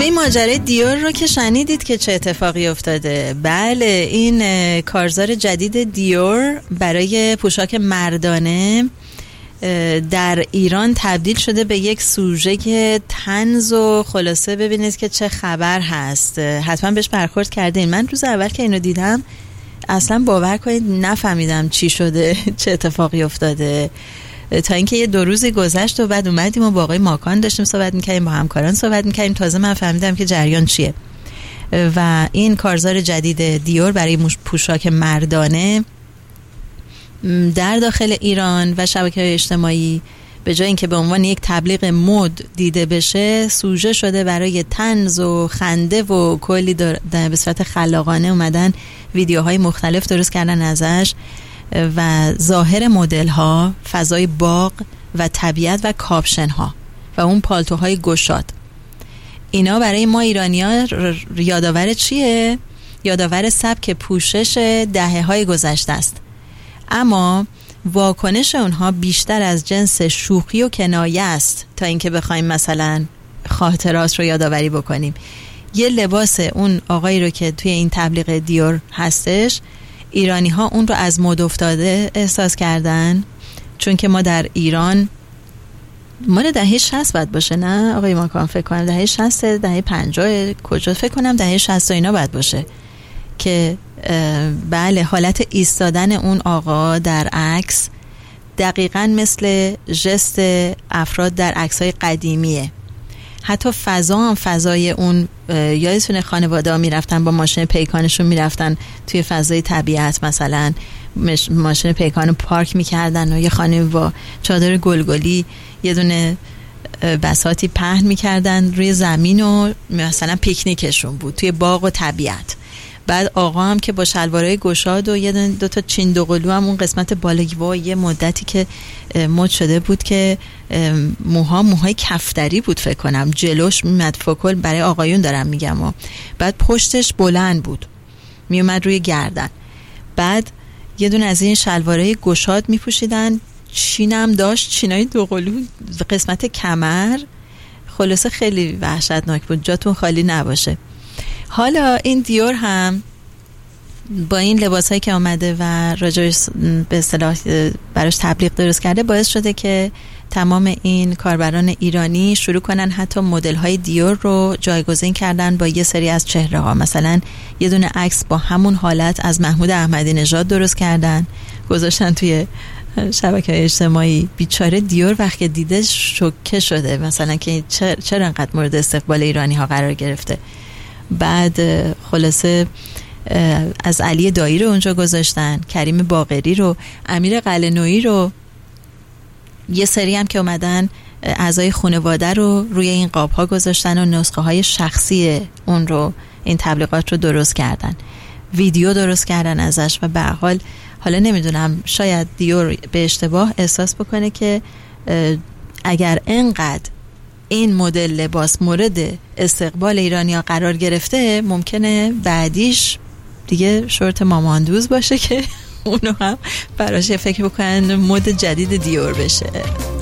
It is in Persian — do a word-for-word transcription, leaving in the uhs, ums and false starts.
این ماجرای دیور رو که شنیدید که چه اتفاقی افتاده. بله، این کارزار جدید دیور برای پوشاک مردانه در ایران تبدیل شده به یک سوژه که طنز و خلاصه ببینید که چه خبر هست. حتما بهش برخورد کردین. من روز اول که اینو دیدم اصلا باور کنید نفهمیدم چی شده، چه اتفاقی افتاده، تا اینکه یه دو روزی گذشت و بعد اومدیم و با آقای ماکان داشتیم صحبت می‌کردیم، با همکاران صحبت می‌کردیم، تازه من فهمیدم که جریان چیه. و این کارزار جدید دیور برای پوشاک مردانه در داخل ایران و شبکه‌های اجتماعی به جای اینکه به عنوان یک تبلیغ مد دیده بشه، سوژه شده برای طنز و خنده و کلی به صورت خلاقانه اومدن ویدیوهای مختلف درست کردن ازش و ظاهر مدل ها فضای باغ و طبیعت و کاپشن ها و اون پالتوهای گشاد. اینا برای ما ایرانی‌ها یادآور چیه؟ یادآور سبک پوشش دهه های گذشته است. اما واکنش اونها بیشتر از جنس شوخی و کنایه است تا اینکه بخوایم مثلا خاطرات رو یادآوری بکنیم. یه لباس اون آقایی رو که توی این تبلیغ دیور هستش، ایرانی ها اون رو از مد افتاده احساس کردن، چون که ما در ایران مال دهه شصت باید باشه، نه آقای ماکان؟ فکر کنم دهه شصت، دهه پنجاه، کجا فکر کنم دهه شصت و اینا باید باشه که بله حالت ایستادن اون آقا در عکس دقیقاً مثل ژست افراد در عکس‌های قدیمیه. حتی فضا هم فضای اون، یادتونه خانواده ها میرفتن با ماشین پیکانشون میرفتن توی فضای طبیعت، مثلا ماشین پیکان رو پارک میکردن و یه خانم با چادر گلگلی یه دونه بساطی پهن میکردن روی زمین و مثلا پیکنیکشون بود توی باغ و طبیعت. بعد آقا هم که با شلوارای گشاد و یه دو تا چین دوقلو هم اون قسمت بالگی و یه مدتی که مد شده بود که موها موهای کفتری بود فکر کنم، جلوش میمد فوکل، برای آقایون دارم میگم، و بعد پشتش بلند بود میومد روی گردن. بعد یه دونه از این شلوارای گشاد میپوشیدن، چینم داشت، چینای دوقلو قسمت کمر. خلاصه خیلی وحشتناک بود، جاتون خالی نباشه. حالا این دیور هم با این لباسایی که آمده و راجعش به اصطلاح براش تبلیغ درست کرده، باعث شده که تمام این کاربران ایرانی شروع کنن حتی مدل‌های دیور رو جایگزین کردن با یه سری از چهره‌ها. مثلا یه دونه عکس با همون حالت از محمود احمدی نژاد درست کردن، گذاشتن توی شبکه‌های اجتماعی. بیچاره دیور وقتی دیده شوکه شده، مثلا که چرا انقدر مورد استقبال ایرانی‌ها قرار گرفته. بعد خلاصه از علی دایی رو اونجا گذاشتن، کریم باقری رو، امیر قلعه‌نویی رو، یه سری هم که اومدن اعضای خانواده رو روی این قاب‌ها گذاشتن و نسخه های شخصی اون رو، این تبلیغات رو درست کردن، ویدیو درست کردن ازش. و به هر حال حالا نمیدونم، شاید دیور به اشتباه احساس بکنه که اگر انقدر این مدل لباس مورد استقبال ایرانی‌ها قرار گرفته، ممکنه بعدیش دیگه شورت ماماندوز باشه که اونو هم براش فکر بکنن مد جدید دیور بشه.